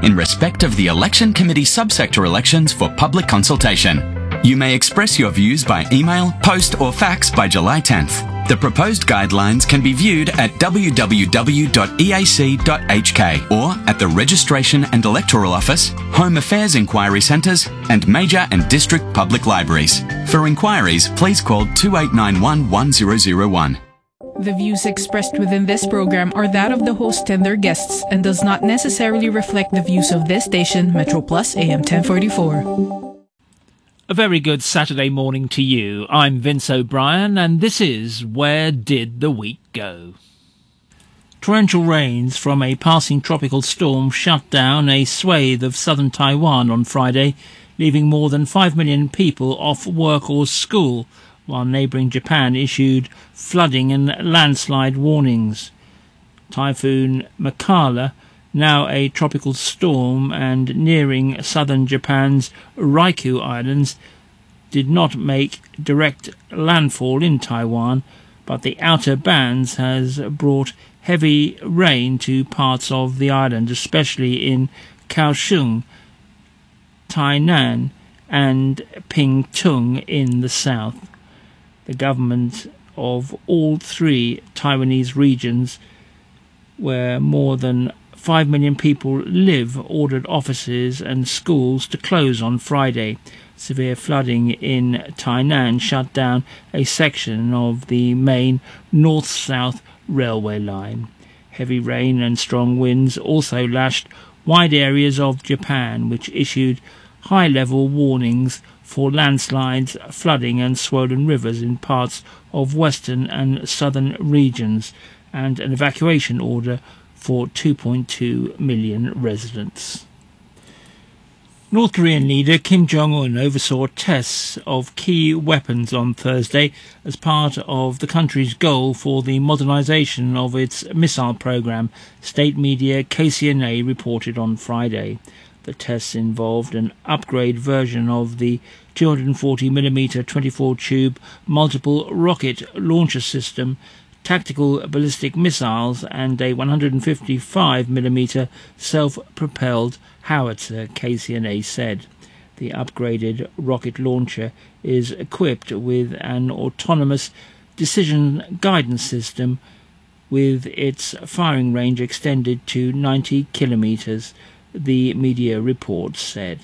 in respect of the Election Committee subsector elections for public consultation. You may express your views by email, post or fax by July 10th. The proposed guidelines can be viewed at www.eac.hk or at the Registration and Electoral Office, Home Affairs Inquiry Centres and major and district public libraries. For inquiries, please call 2891 1001. The views expressed within this program are that of the host and their guests and does not necessarily reflect the views of this station, Metro Plus AM 1044. A very good Saturday morning to you. I'm Vince O'Brien and this is Where Did the Week Go? Torrential rains from a passing tropical storm shut down a swathe of southern Taiwan on Friday, leaving more than 5 million people off work or school, while neighbouring Japan issued flooding and landslide warnings. Typhoon Makala, now a tropical storm and nearing southern Japan's Ryukyu Islands, did not make direct landfall in Taiwan, but the outer bands has brought heavy rain to parts of the island, especially in Kaohsiung, Tainan and Pingtung in the south. The government of all three Taiwanese regions, where more than 5 million people live, ordered offices and schools to close on Friday. Severe flooding in Tainan shut down a section of the main north-south railway line. Heavy rain and strong winds also lashed wide areas of Japan, which issued high-level warnings for landslides, flooding and swollen rivers in parts of western and southern regions, and an evacuation order for 2.2 million residents. North Korean leader Kim Jong-un oversaw tests of key weapons on Thursday as part of the country's goal for the modernization of its missile program, state media KCNA reported on Friday. The tests involved an upgrade version of the 240mm 24-tube multiple rocket launcher system, tactical ballistic missiles and a 155mm self-propelled howitzer, KCNA said. The upgraded rocket launcher is equipped with an autonomous decision guidance system with its firing range extended to 90 kilometres, the media report said.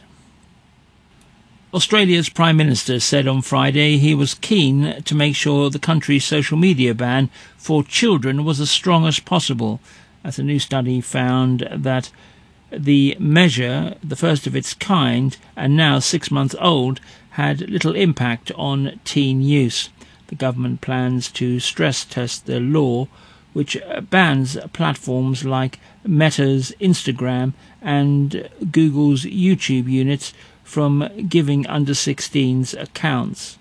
Australia's Prime Minister said on Friday he was keen to make sure the country's social media ban for children was as strong as possible, as a new study found that the measure, the first of its kind and now 6 months old, had little impact on teen use. The government plans to stress test the law, which bans platforms like Meta's Instagram and Google's YouTube units from giving under-16s accounts.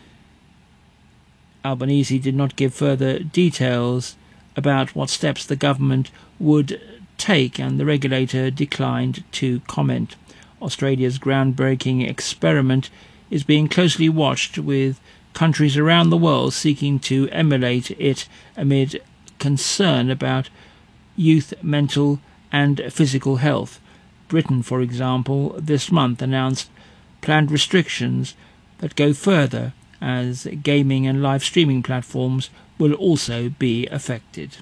Albanese did not give further details about what steps the government would take, and the regulator declined to comment. Australia's groundbreaking experiment is being closely watched, with countries around the world seeking to emulate it amid concern about youth mental and physical health. Britain, for example, this month announced planned restrictions that go further, as gaming and live streaming platforms will also be affected.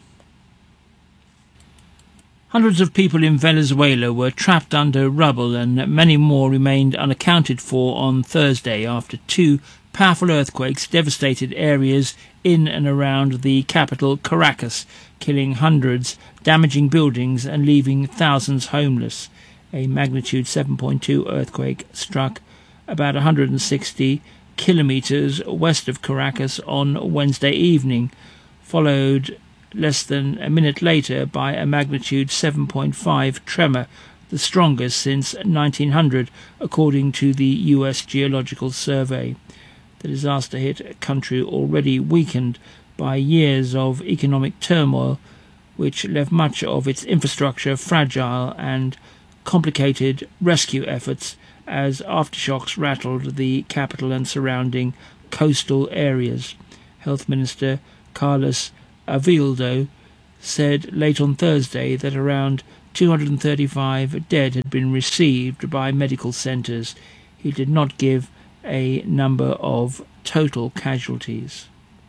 Hundreds of people in Venezuela were trapped under rubble and many more remained unaccounted for on Thursday after two powerful earthquakes devastated areas in and around the capital Caracas, killing hundreds, damaging buildings and leaving thousands homeless. A magnitude 7.2 earthquake struck about 160 kilometres west of Caracas on Wednesday evening, followed less than a minute later by a magnitude 7.5 tremor, the strongest since 1900, according to the US Geological Survey. The disaster hit a country already weakened by years of economic turmoil, which left much of its infrastructure fragile, and complicated rescue efforts as aftershocks rattled the capital and surrounding coastal areas. Health Minister Carlos Avildo said late on Thursday that around 235 dead had been received by medical centres. He did not give a number of total casualties.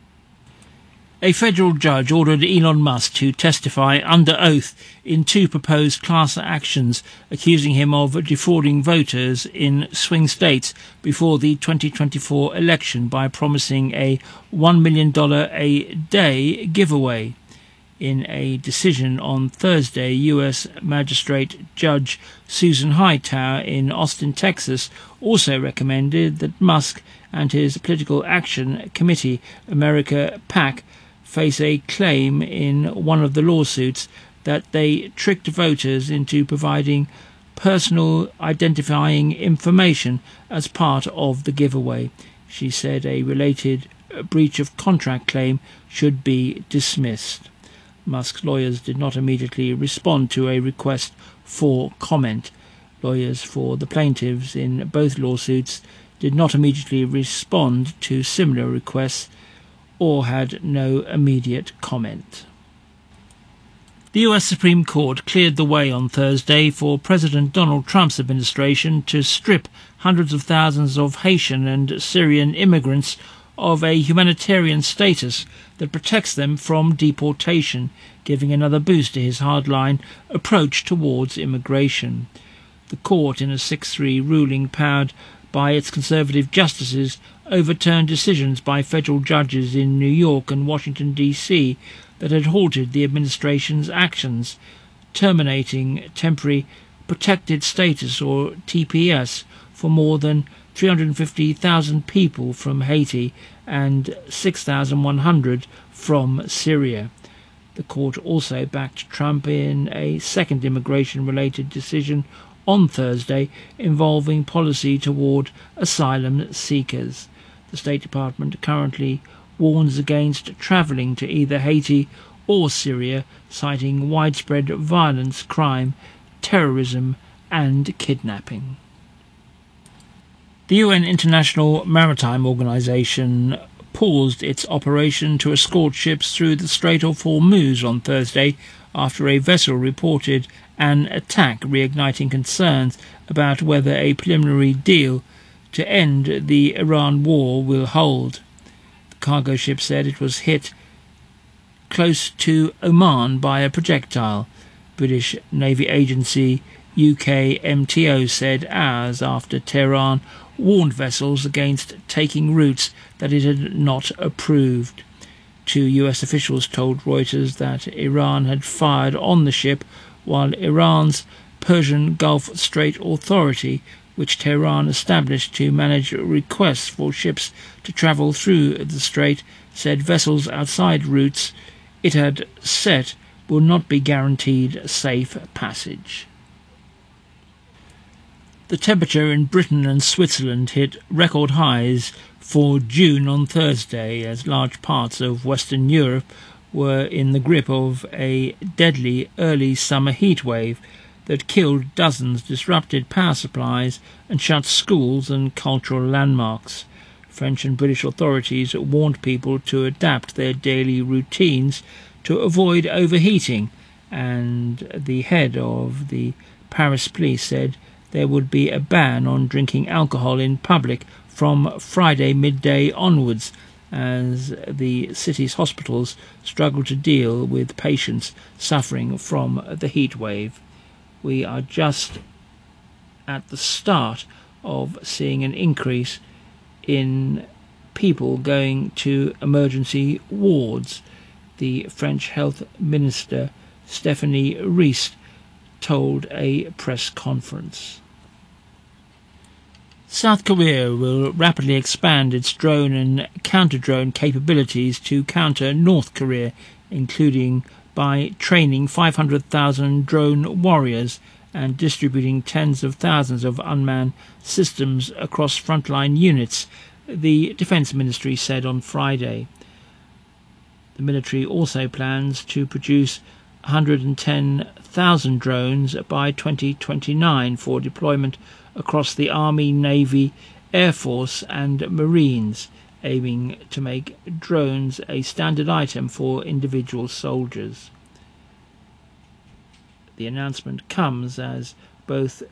A federal judge ordered Elon Musk to testify under oath in 2 proposed class actions accusing him of defrauding voters in swing states before the 2024 election by promising a $1 million a day giveaway. In a decision on Thursday, U.S. Magistrate Judge Susan Hightower in Austin, Texas, also recommended that Musk and his Political Action Committee, America PAC, face a claim in one of the lawsuits that they tricked voters into providing personal identifying information as part of the giveaway. She said a related breach of contract claim should be dismissed. Musk's lawyers did not immediately respond to a request for comment. Lawyers for the plaintiffs in both lawsuits did not immediately respond to similar requests or had no immediate comment. The US Supreme Court cleared the way on Thursday for President Donald Trump's administration to strip hundreds of thousands of Haitian and Syrian immigrants of a humanitarian status that protects them from deportation, giving another boost to his hardline approach towards immigration. The court, in a 6-3 ruling powered by its conservative justices, overturned decisions by federal judges in New York and Washington, D.C. that had halted the administration's actions, terminating temporary protected status, or TPS, for more than 350,000 people from Haiti and 6,100 from Syria. The court also backed Trump in a second immigration-related decision on Thursday involving policy toward asylum seekers. The State Department currently warns against travelling to either Haiti or Syria, citing widespread violence, crime, terrorism and kidnapping. The UN International Maritime Organization paused its operation to escort ships through the Strait of Hormuz on Thursday after a vessel reported an attack, reigniting concerns about whether a preliminary deal to end the Iran war will hold. The cargo ship said it was hit close to Oman by a projectile. British Navy agency UKMTO said hours after Tehran warned vessels against taking routes that it had not approved. 2 US officials told Reuters that Iran had fired on the ship, while Iran's Persian Gulf Strait Authority, which Tehran established to manage requests for ships to travel through the strait, said vessels outside routes it had set will not be guaranteed safe passage. The temperature in Britain and Switzerland hit record highs for June on Thursday, as large parts of Western Europe were in the grip of a deadly early summer heatwave that killed dozens, disrupted power supplies and shut schools and cultural landmarks. French and British authorities warned people to adapt their daily routines to avoid overheating, and the head of the Paris police said there would be a ban on drinking alcohol in public from Friday midday onwards, as the city's hospitals struggle to deal with patients suffering from the heat wave. We are just at the start of seeing an increase in people going to emergency wards, the French Health Minister Stephanie Ries told a press conference. South Korea will rapidly expand its drone and counter-drone capabilities to counter North Korea, including by training 500,000 drone warriors and distributing tens of thousands of unmanned systems across frontline units, the Defense Ministry said on Friday. The military also plans to produce 110,000 drones by 2029 for deployment across the Army, Navy, Air Force and Marines, aiming to make drones a standard item for individual soldiers. The announcement comes as both